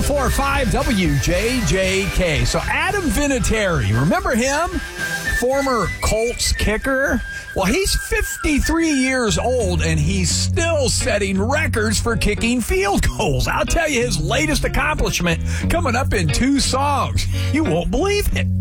104.5 WJJK. So Adam Vinatieri, remember him? Former Colts kicker. Well, he's 53 years old, and he's still setting records for kicking field goals. I'll tell you his latest accomplishment coming up in 2 songs. You won't believe it.